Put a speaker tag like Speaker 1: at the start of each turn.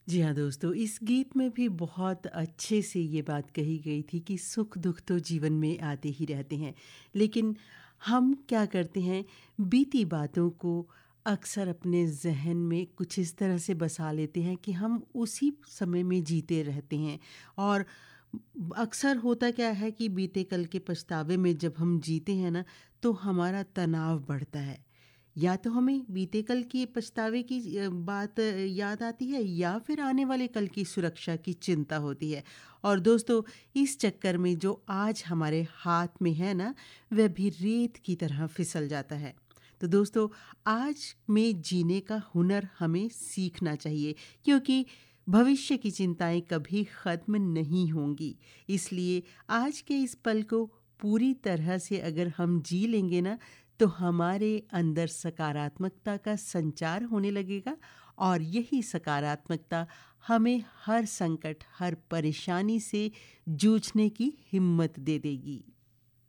Speaker 1: जी हाँ दोस्तों, इस गीत में भी बहुत अच्छे से ये बात कही गई थी कि सुख दुख तो जीवन में आते ही रहते हैं, लेकिन हम क्या करते हैं, बीती बातों को अक्सर अपने जहन में कुछ इस तरह से बसा लेते हैं कि हम उसी समय में जीते रहते हैं। और अक्सर होता क्या है कि बीते कल के पछतावे में जब हम जीते हैं ना, तो हमारा तनाव बढ़ता है। या तो हमें बीते कल की पछतावे की बात याद आती है, या फिर आने वाले कल की सुरक्षा की चिंता होती है। और दोस्तों, इस चक्कर में जो आज हमारे हाथ में है ना, वह भी रेत की तरह फिसल जाता है। तो दोस्तों, आज में जीने का हुनर हमें सीखना चाहिए, क्योंकि भविष्य की चिंताएं कभी खत्म नहीं होंगी। इसलिए आज के इस पल को पूरी तरह से अगर हम जी लेंगे ना, तो हमारे अंदर सकारात्मकता का संचार होने लगेगा, और यही सकारात्मकता हमें हर संकट, हर परेशानी से जूझने की हिम्मत दे देगी।